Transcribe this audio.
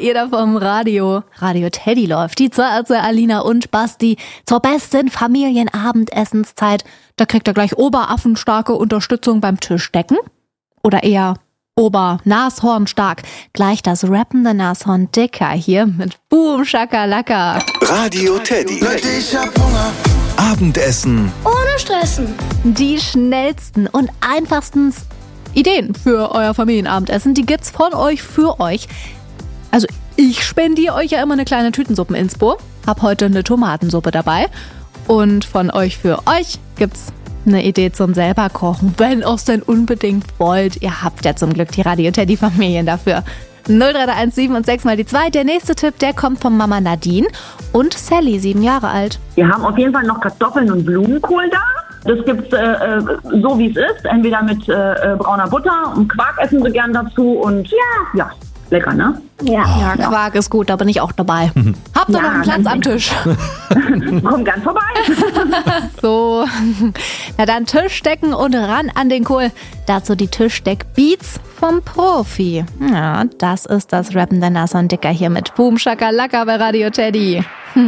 ihr da vom Radio Teddy läuft. Die zwei, also Alina und Basti, zur besten Familienabendessenszeit. Da kriegt ihr gleich oberaffenstarke Unterstützung beim Tischdecken. Oder eher Obernashornstark. Gleich das rappende Nashorn Dicker hier mit Boom Schakalaka. Radio Teddy. Ich hab Hunger. Abendessen ohne Stressen. Die schnellsten und einfachsten Ideen für euer Familienabendessen, die gibt's von euch für euch. Also ich spendiere euch ja immer eine kleine Tütensuppen-Inspo. Hab heute eine Tomatensuppe dabei. Und von euch für euch gibt's eine Idee zum selber kochen, wenn ihr es denn unbedingt wollt. Ihr habt ja zum Glück die Radio Teddy Familien dafür. 03137 und 6 mal die 2. Der nächste Tipp, der kommt von Mama Nadine und Sally, 7 Jahre alt. Wir haben auf jeden Fall noch Kartoffeln und Blumenkohl da. Das gibt's so wie es ist, entweder mit brauner Butter und Quark essen sie gern dazu und ja, lecker, ne? Ja, Quark ist gut, da bin ich auch dabei. Habt ihr noch einen Platz am Tisch? Komm gern vorbei. So, na dann Tischdecken und ran an den Kohl. Dazu die Tischdeck-Beats vom Profi. Ja, das ist das rappende Nashorn Dicker hier mit Boom Schakalaka bei Radio Teddy.